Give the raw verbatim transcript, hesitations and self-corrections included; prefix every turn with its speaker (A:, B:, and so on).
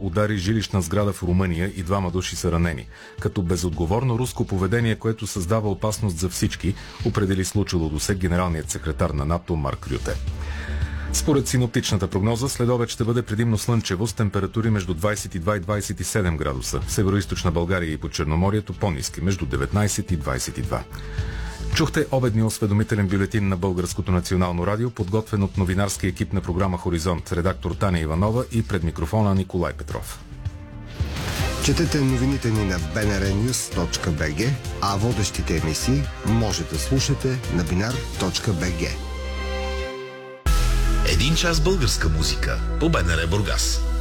A: удари жилищна сграда в Румъния и двама души са ранени. Като безотговорно руско поведение, което създава опасност за всички, определи случилото се генералният секретар на НАТО Марк Рюте. Според синоптичната прогноза, следобед ще бъде предимно слънчево с температури между двадесет и два и двадесет и седем градуса. В североизточна България и по Черноморието по-ниски, между деветнадесет и двадесет и два. Чухте обедния осведомителен бюлетин на Българското национално радио, подготвен от новинарски екип на програма Хоризонт, редактор Таня Иванова и пред микрофона Николай Петров.
B: Четете новините ни на би ен ар нюз точка би джи, а водещите емисии може да слушате на бинар точка би джи.
C: Един час българска музика по БНР Бургас.